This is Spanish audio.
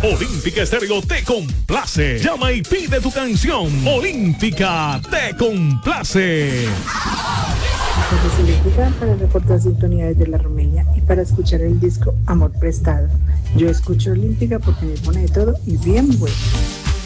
Olímpica Estéreo te complace. Llama y pide tu canción. Olímpica te complace. Desde Olímpica para reportar sintonía desde la Romelia y para escuchar el disco Amor Prestado. Yo escucho Olímpica porque me pone de todo y bien bueno.